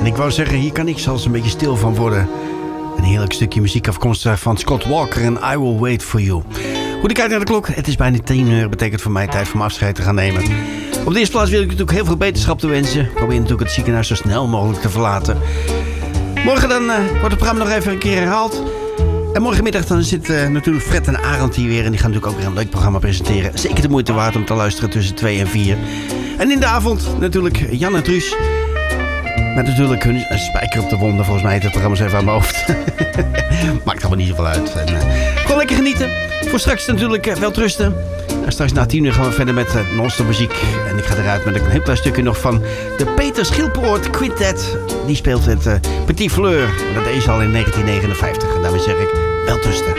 En ik wou zeggen, hier kan ik zelfs een beetje stil van worden. Een heerlijk stukje muziek afkomstig van Scott Walker en I Will Wait For You. Goed, ik kijk naar de klok. Het is bijna 10 uur. Betekent voor mij tijd om afscheid te gaan nemen. Op de eerste plaats wil ik natuurlijk heel veel beterschap te wensen. Ik probeer natuurlijk het ziekenhuis zo snel mogelijk te verlaten. Morgen dan wordt het programma nog even een keer herhaald. En morgenmiddag dan zit natuurlijk Fred en Arend hier weer. En die gaan natuurlijk ook weer een leuk programma presenteren. Zeker de moeite waard om te luisteren tussen 2 en 4. En in de avond natuurlijk Jan en Truus. Met natuurlijk hun spijker op de wonden. Volgens mij heet het programma even aan mijn hoofd. Maakt allemaal niet zoveel uit. En, gewoon lekker genieten. Voor straks natuurlijk wel trusten. En straks na 10 uur gaan we verder met non-stop muziek. En ik ga eruit met een heel klein stukje nog van de Peter Schilperoort Quintet. Die speelt het Petit Fleur. Dat is al in 1959. En daarmee zeg ik wel trusten.